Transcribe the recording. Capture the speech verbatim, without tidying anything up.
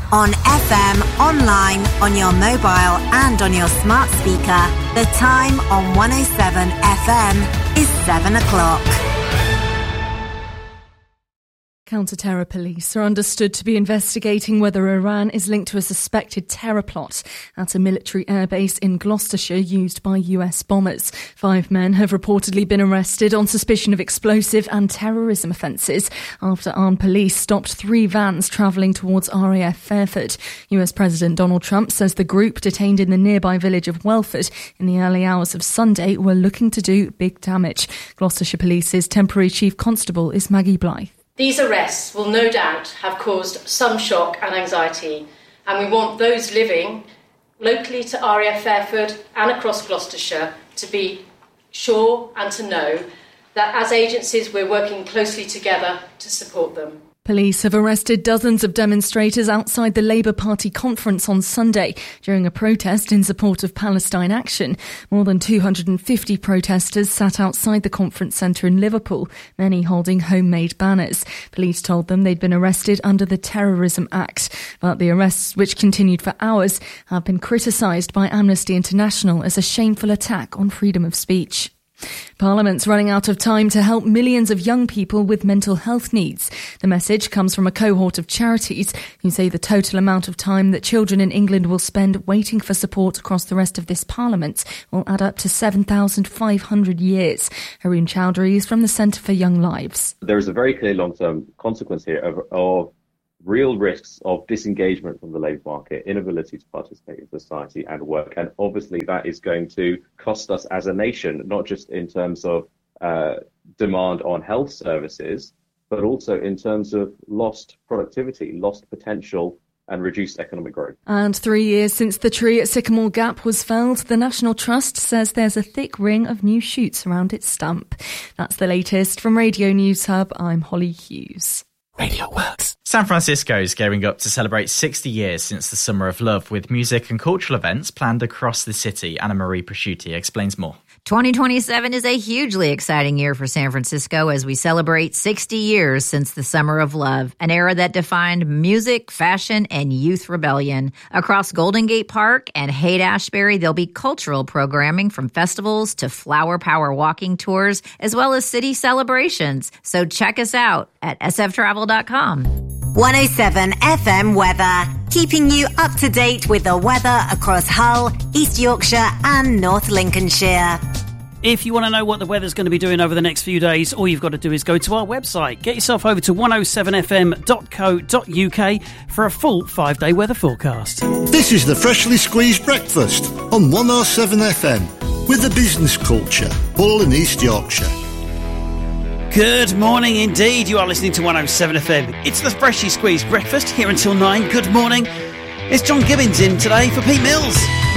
On F M, online, on your mobile and on your smart speaker. The time on one oh seven F M is seven o'clock. Counter-terror police are understood to be investigating whether Iran is linked to a suspected terror plot at a military airbase in Gloucestershire used by U S bombers. Five men have reportedly been arrested on suspicion of explosive and terrorism offences after armed police stopped three vans travelling towards R A F Fairford. U S President Donald Trump says the group detained in the nearby village of Welford in the early hours of Sunday were looking to do big damage. Gloucestershire Police's temporary chief constable is Maggie Blythe. These arrests will no doubt have caused some shock and anxiety, and we want those living locally to R A F Fairford and across Gloucestershire to be sure and to know that as agencies we're working closely together to support them. Police have arrested dozens of demonstrators outside the Labour Party conference on Sunday during a protest in support of Palestine Action. More than two hundred fifty protesters sat outside the conference centre in Liverpool, many holding homemade banners. Police told them they'd been arrested under the Terrorism Act, but the arrests, which continued for hours, have been criticised by Amnesty International as a shameful attack on freedom of speech. Parliament's running out of time to help millions of young people with mental health needs. The message comes from a cohort of charities who say the total amount of time that children in England will spend waiting for support across the rest of this Parliament will add up to seven thousand five hundred years. Haroon Chowdhury is from the Centre for Young Lives. There is a very clear long-term consequence here of, of real risks of disengagement from the labour market, inability to participate in society and work. And obviously that is going to cost us as a nation, not just in terms of uh, demand on health services, but also in terms of lost productivity, lost potential and reduced economic growth. And three years since the tree at Sycamore Gap was felled, the National Trust says there's a thick ring of new shoots around its stump. That's the latest from Radio News Hub. I'm Holly Hughes. Radio Works. San Francisco is gearing up to celebrate sixty years since the Summer of Love, with music and cultural events planned across the city. Anna Marie Prosciutti explains more. twenty twenty-seven is a hugely exciting year for San Francisco as we celebrate sixty years since the Summer of Love, an era that defined music, fashion, and youth rebellion. Across Golden Gate Park and Haight-Ashbury, there'll be cultural programming from festivals to Flower Power walking tours, as well as city celebrations. So check us out at s f travel dot com. one oh seven F M weather, keeping you up to date with the weather across Hull, East Yorkshire and North Lincolnshire. If you want to know what the weather's going to be doing over the next few days, all you've got to do is go to our website. Get yourself over to one oh seven f m dot co dot u k for a full five-day weather forecast. This is the Freshly Squeezed Breakfast on one oh seven F M with the business culture, Hull and East Yorkshire. Good morning indeed. You are listening to one oh seven F M. It's the Freshly Squeezed Breakfast here until nine. Good morning. It's John Gibbons in today for Pete Mills.